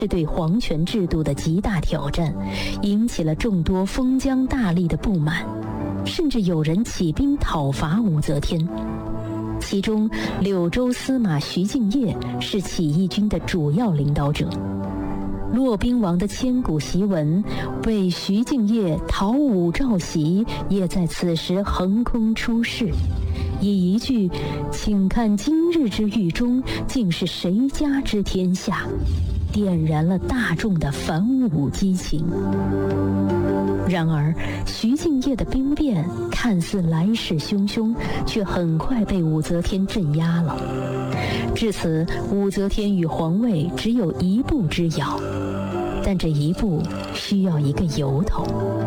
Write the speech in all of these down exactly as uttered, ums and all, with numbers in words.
是对皇权制度的极大挑战，引起了众多封疆大吏的不满，甚至有人起兵讨伐武则天。其中，柳州司马徐敬业是起义军的主要领导者。骆宾王的千古檄文为徐敬业讨武召檄，也在此时横空出世，以一句“请看今日之狱中，竟是谁家之天下”，点燃了大众的反武激情。然而，徐敬业的兵变看似来势汹汹，却很快被武则天镇压了。至此，武则天与皇位只有一步之遥，但这一步需要一个由头。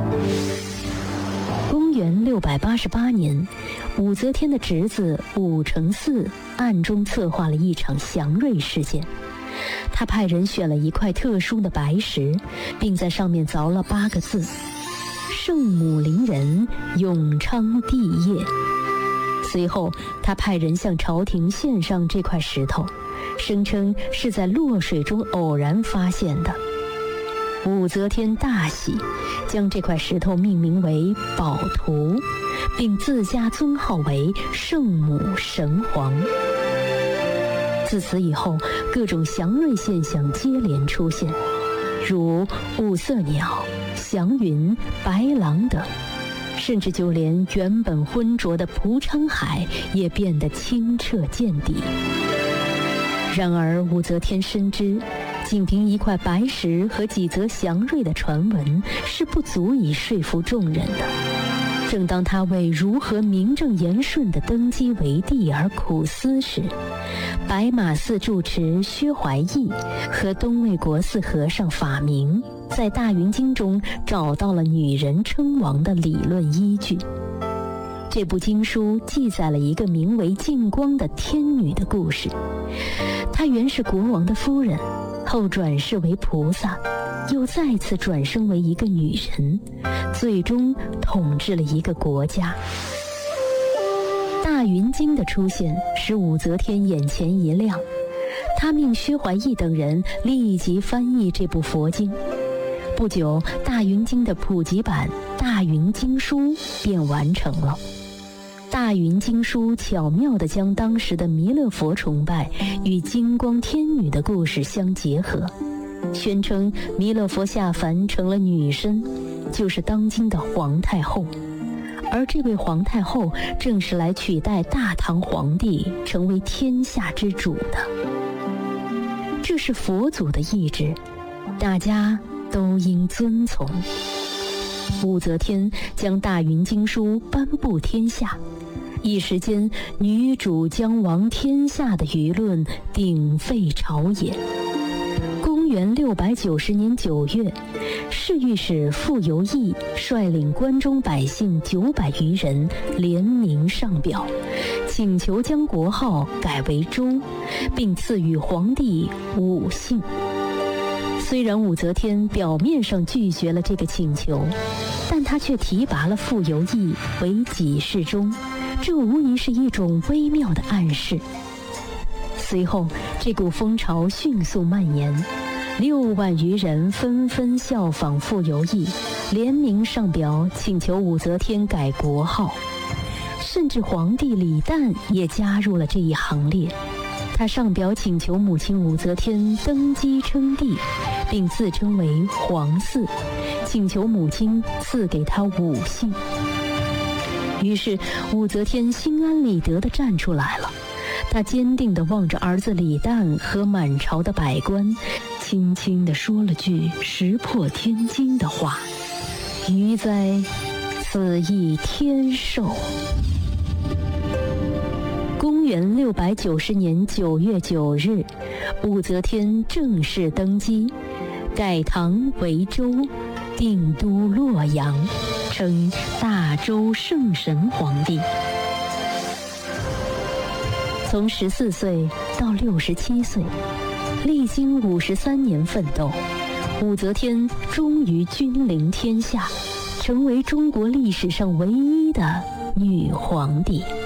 公元六百八十八年，武则天的侄子武承嗣暗中策划了一场祥瑞事件。他派人选了一块特殊的白石，并在上面凿了八个字：圣母临人，永昌帝业。随后，他派人向朝廷献上这块石头，声称是在洛水中偶然发现的。武则天大喜，将这块石头命名为宝图，并自家尊号为圣母神皇。自此以后，各种祥瑞现象接连出现，如五色鸟、祥云、白狼等，甚至就连原本浑浊的蒲昌海也变得清澈见底。然而，武则天深知，仅凭一块白石和几则祥瑞的传闻是不足以说服众人的。正当他为如何名正言顺地登基为帝而苦思时，白马寺住持薛怀义和东魏国寺和尚法明在《大云经》中找到了女人称王的理论依据。这部经书记载了一个名为净光的天女的故事。她原是国王的夫人，后转世为菩萨，又再次转生为一个女人，最终统治了一个国家。大云经的出现使武则天眼前一亮，她命薛怀义等人立即翻译这部佛经。不久，大云经的普及版《大云经书》便完成了。大云经书巧妙地将当时的弥勒佛崇拜与金光天女的故事相结合，宣称弥勒佛下凡成了女身，就是当今的皇太后，而这位皇太后正是来取代大唐皇帝成为天下之主的。这是佛祖的意志，大家都应遵从。武则天将大云经书颁布天下，一时间女主将亡天下的舆论鼎沸朝野。公元六百九十年九月，侍御史傅由义率领关中百姓九百余人联名上表，请求将国号改为周，并赐予皇帝武姓。虽然武则天表面上拒绝了这个请求，但她却提拔了傅由义为给事中，这无疑是一种微妙的暗示。随后，这股风潮迅速蔓延，六万余人纷纷效仿傅由义，联名上表请求武则天改国号，甚至皇帝李旦也加入了这一行列。他上表请求母亲武则天登基称帝，并自称为皇嗣，请求母亲赐给他武姓。于是武则天心安理得地站出来了，她坚定地望着儿子李旦和满朝的百官，轻轻地说了句石破天惊的话：余哉，此亦天授。公元六百九十年九月九日，武则天正式登基，改唐为周，定都洛阳，称大周圣神皇帝。从十四岁到六十七岁，历经五十三年奋斗，武则天终于君临天下，成为中国历史上唯一的女皇帝。